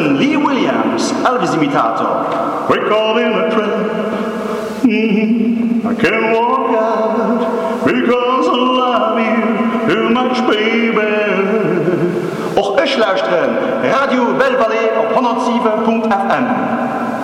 luisteren Lee Williams, Elvis-imitator. We call in a trap. I can't walk out because I love you too much, baby. Och ich luisteren Radio Belle Vallée op 107.fm.